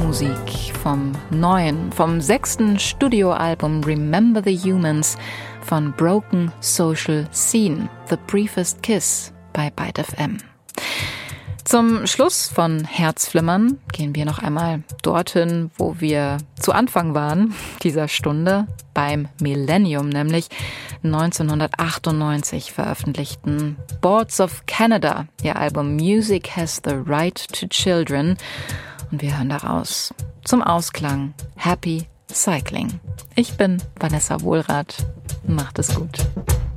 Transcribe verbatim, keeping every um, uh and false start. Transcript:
Musik vom neuen, vom sechsten Studioalbum Remember the Humans von Broken Social Scene, The Briefest Kiss bei Byte F M. Zum Schluss von Herzflimmern gehen wir noch einmal dorthin, wo wir zu Anfang waren dieser Stunde, beim Millennium, nämlich neunzehnhundertachtundneunzig veröffentlichten Boards of Canada, ihr Album Music Has the Right to Children. Und wir hören daraus zum Ausklang Happy Cycling. Ich bin Vanessa Wohlrath. Macht es gut.